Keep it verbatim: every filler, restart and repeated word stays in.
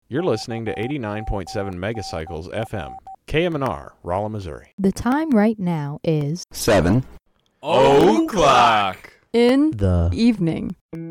You're listening to eighty-nine point seven Megacycles F M, K M N R, Rolla, Missouri. The time right now is seven o'clock in the evening.